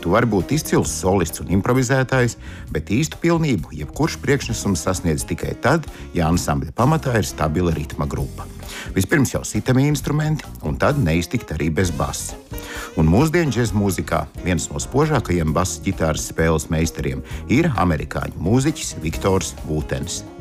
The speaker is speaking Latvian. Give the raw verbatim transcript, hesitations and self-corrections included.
Tu vari būt izcils solists un improvizētājs, bet īstu pilnību jebkurš priekšnesums sasniedz tikai tad, ja ansambļa pamatā ir stabila ritma grupa. Vispirms jau sitami instrumenti, un tad neiztikt arī bez basa. Un mūsdienu džez mūzikā viens no spožākajiem basa ģitāras spēles meistariem ir amerikāņu mūziķis Viktors Vūtens.